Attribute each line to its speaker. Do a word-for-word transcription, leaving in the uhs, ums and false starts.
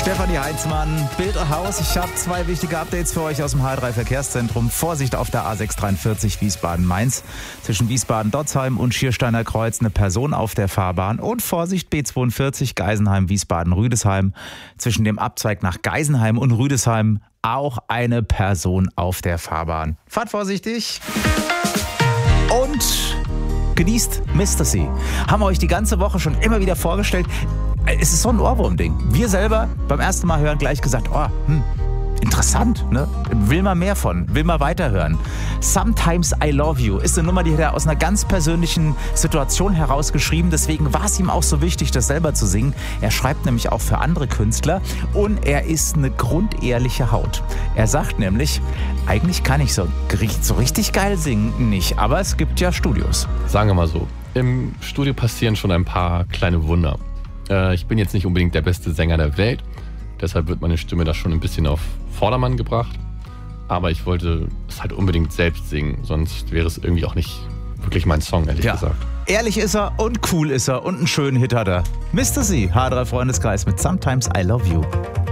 Speaker 1: Stefanie Heinzmann, Bilderhaus. Ich habe zwei wichtige Updates für euch aus dem H drei Verkehrszentrum. Vorsicht auf der A sechs dreiundvierzig Wiesbaden-Mainz. Zwischen Wiesbaden-Dotzheim und Schiersteiner Kreuz eine Person auf der Fahrbahn. Und Vorsicht B zweiundvierzig Geisenheim-Wiesbaden-Rüdesheim. Zwischen dem Abzweig nach Geisenheim und Rüdesheim auch eine Person auf der Fahrbahn. Fahrt vorsichtig. Und genießt Mister C. Haben wir euch die ganze Woche schon immer wieder vorgestellt. Es ist so ein Ohrwurm-Ding. Wir selber beim ersten Mal hören gleich gesagt, oh, hm, interessant, ne? Will mal mehr von, will mal weiterhören. Sometimes I Love You ist eine Nummer, die hat er aus einer ganz persönlichen Situation herausgeschrieben. Deswegen war es ihm auch so wichtig, das selber zu singen. Er schreibt nämlich auch für andere Künstler und er ist eine grundehrliche Haut. Er sagt nämlich, eigentlich kann ich so, so richtig geil singen nicht, aber es gibt ja Studios.
Speaker 2: Sagen wir mal so, im Studio passieren schon ein paar kleine Wunder. Äh, ich bin jetzt nicht unbedingt der beste Sänger der Welt, deshalb wird meine Stimme da schon ein bisschen auf Vordermann gebracht. Aber ich wollte es halt unbedingt selbst singen, sonst wäre es irgendwie auch nicht wirklich mein Song, ehrlich
Speaker 1: ja.
Speaker 2: gesagt.
Speaker 1: Ehrlich ist er und cool ist er und einen schönen Hit hat er. Mister C, H drei Freundeskreis mit Sometimes I Love You.